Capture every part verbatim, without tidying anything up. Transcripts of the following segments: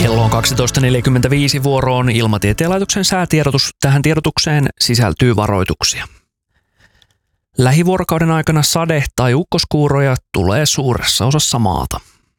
Kello on kaksitoista neljäkymmentäviisi, vuoroon Ilmatieteen laitoksen säätiedotus. Tähän tiedotukseen sisältyy varoituksia. Lähivuorokauden aikana sade- tai ukkoskuuroja tulee suuressa osassa maata.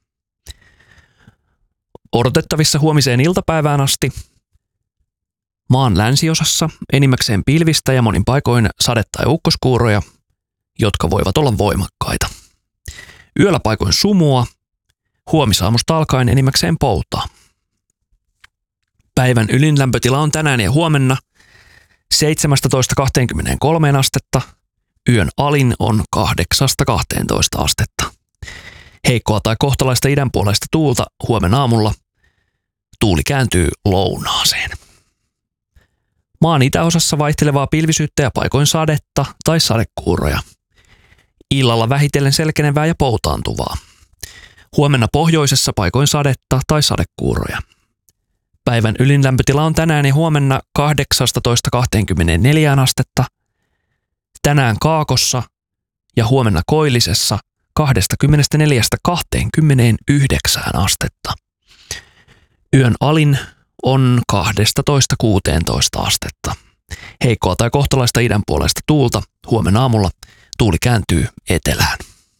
Odotettavissa huomiseen iltapäivään asti maan länsiosassa enimmäkseen pilvistä ja monin paikoin sade- tai ukkoskuuroja, jotka voivat olla voimakkaita. Yöllä paikoin sumua, huomisaamusta alkaen enimmäkseen poutaa. Päivän ylin lämpötila on tänään ja huomenna seitsemästätoista kaksikymmentäkolme astetta, yön alin on kahdeksasta kahteentoista astetta. Heikkoa tai kohtalaista idänpuoleista tuulta huomenna aamulla. Tuuli kääntyy lounaaseen. Maan itäosassa vaihtelevaa pilvisyyttä ja paikoin sadetta tai sadekuuroja. Illalla vähitellen selkenevää ja poutaantuvaa. Huomenna pohjoisessa paikoin sadetta tai sadekuuroja. Päivän ylin lämpötila on tänään ja huomenna kahdeksastatoista kaksikymmentäneljä astetta. Tänään Kaakossa ja huomenna Koillisessa kaksikymmentäneljä kaksikymmentäyhdeksän astetta. Yön alin on kaksitoista kuusitoista astetta. Heikkoa tai kohtalaista idänpuoleista tuulta huomenna aamulla. Tuuli kääntyy etelään.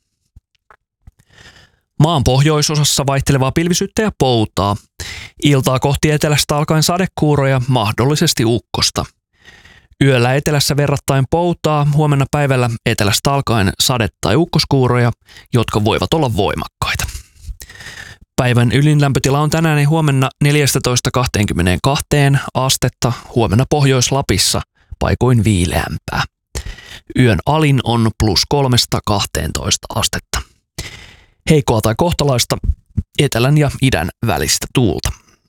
Maan pohjoisosassa vaihtelevaa pilvisyyttä ja poutaa. Iltaa kohti etelästä alkaen sadekuuroja, mahdollisesti ukkosta. Yöllä etelässä verrattain poutaa, huomenna päivällä etelästä alkaen sade- tai ukkoskuuroja, jotka voivat olla voimakkaita. Päivän ylin lämpötila on tänään ja huomenna neljästätoista kaksikymmentäkaksi astetta, huomenna Pohjois-Lapissa paikoin viileämpää. Yön alin on plus kolmesta kahteentoista astetta. Heikkoa tai kohtalaista etelän ja idän välistä tuulta.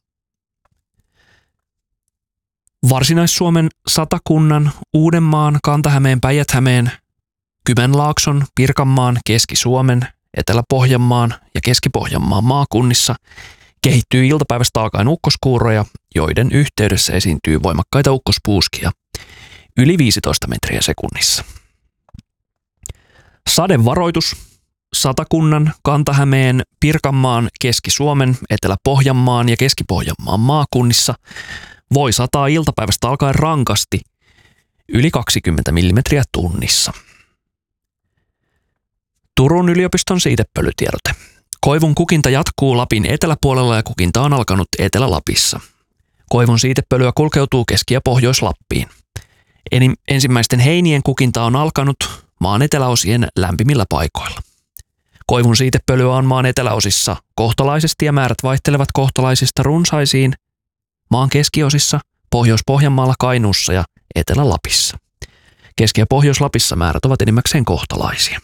Varsinais-Suomen, Satakunnan, Uudenmaan, Kanta-Hämeen, Päijät-Hämeen, Kymenlaakson, Pirkanmaan, Keski-Suomen, Etelä-Pohjanmaan ja Keski-Pohjanmaan maakunnissa kehittyy iltapäivästä alkaen ukkoskuuroja, joiden yhteydessä esiintyy voimakkaita ukkospuuskia yli viisitoista metriä sekunnissa. Sadevaroitus Satakunnan, Kanta-Hämeen, Pirkanmaan, Keski-Suomen, Etelä-Pohjanmaan ja Keski-Pohjanmaan maakunnissa voi sataa iltapäivästä alkaen rankasti yli kaksikymmentä millimetriä tunnissa. Turun yliopiston siitepölytiedote. Koivun kukinta jatkuu Lapin eteläpuolella ja kukinta on alkanut Etelä-Lapissa. Koivun siitepölyä kulkeutuu Keski- ja Pohjois-Lappiin. Ensimmäisten heinien kukinta on alkanut maan eteläosien lämpimillä paikoilla. Koivun siitepölyä on maan eteläosissa kohtalaisesti ja määrät vaihtelevat kohtalaisista runsaisiin maan keskiosissa, Pohjois-Pohjanmaalla, Kainuussa ja Etelä-Lapissa. Keski- ja Pohjois-Lapissa määrät ovat enimmäkseen kohtalaisia.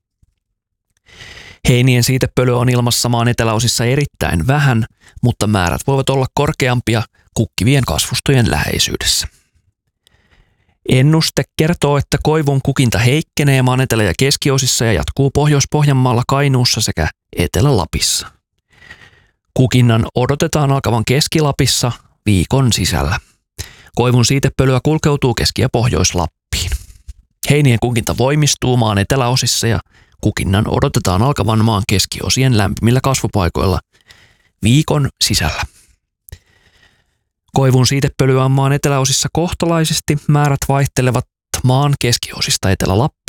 Heinien siitepölyä on ilmassa maan eteläosissa erittäin vähän, mutta määrät voivat olla korkeampia kukkivien kasvustojen läheisyydessä. Ennuste kertoo, että koivun kukinta heikkenee maan etelä- ja keskiosissa ja jatkuu Pohjois-Pohjanmaalla, Kainuussa sekä Etelä-Lapissa. Kukinnan odotetaan alkavan Keski-Lapissa viikon sisällä. Koivun siitepölyä kulkeutuu Keski- ja Pohjois-Lappiin. Heinien kukinta voimistuu maan eteläosissa ja kukinnan odotetaan alkavan maan keskiosien lämpimillä kasvupaikoilla viikon sisällä. Koivun siitepölyä on maan eteläosissa kohtalaisesti, määrät vaihtelevat maan keskiosista Etelä-Lappiin